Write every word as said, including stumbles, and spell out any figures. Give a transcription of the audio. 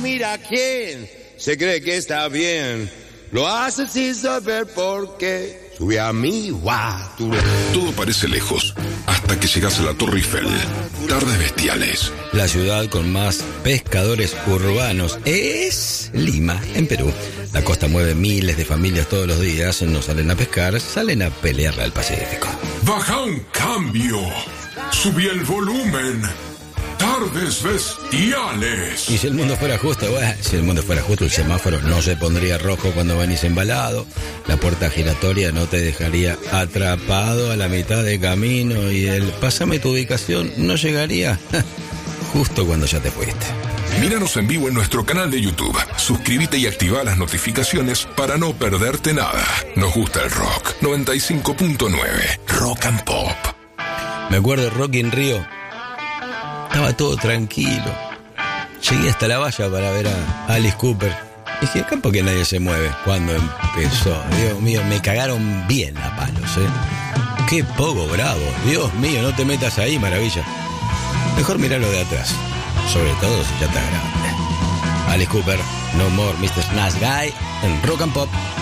mira quién se cree que está bien. Lo hace sin saber por qué. Sube a mi guature. Todo parece lejos, hasta que llegas a la Torre Eiffel. Tardes bestiales. La ciudad con más pescadores urbanos es Lima, en Perú. La costa mueve miles de familias todos los días. No salen a pescar, salen a pelearle al Pacífico. Baja un cambio. Subí el volumen. Tardes bestiales. Y si el mundo fuera justo, bueno, si el mundo fuera justo, el semáforo no se pondría rojo cuando venís embalado, la puerta giratoria no te dejaría atrapado a la mitad de camino y el pásame tu ubicación no llegaría justo cuando ya te fuiste. Míranos en vivo en nuestro canal de YouTube. Suscríbete y activa las notificaciones para no perderte nada. Nos gusta el rock. noventa y cinco punto nueve Rock and Pop. Me acuerdo Rock in Rio. Estaba todo tranquilo. Llegué hasta la valla para ver a Alice Cooper. Dije, acá porque nadie se mueve. Cuando empezó, Dios mío, me cagaron bien a palos, ¿eh? Qué poco bravo. Dios mío, no te metas ahí, maravilla. Mejor mirarlo de atrás. Sobre todo si ya estás grande. Alice Cooper, No More mister Nice Guy, en Rock and Pop.